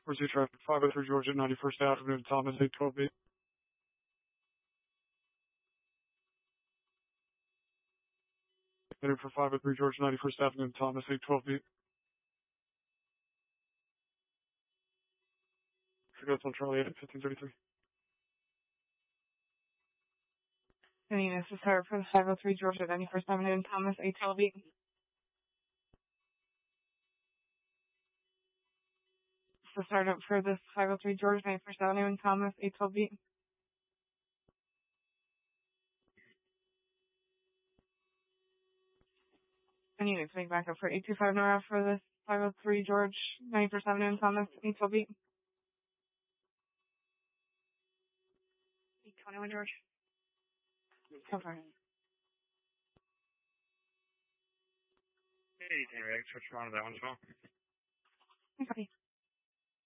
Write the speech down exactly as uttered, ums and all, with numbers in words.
Where's your traffic? five oh three Georgia, ninety-first Avenue, Thomas, eight twelve B. Headed for five oh three Georgia, ninety-first Avenue, Thomas, eight twelve B. Forgot on Charlie at fifteen thirty-three. Any necessary for the five oh three Georgia, ninety-first Avenue, and Thomas, eight twelve B. So start up for this five oh three Georgia, ninety-first Avenue, and Thomas, eight twelve B. I need to make back up for eight two five Nora for this five oh three George, ninety-first Avenue, and Thomas, eight twelve B. eight twenty-one George. Cover. Hey, Henry, I switched around to that one as well. Okay.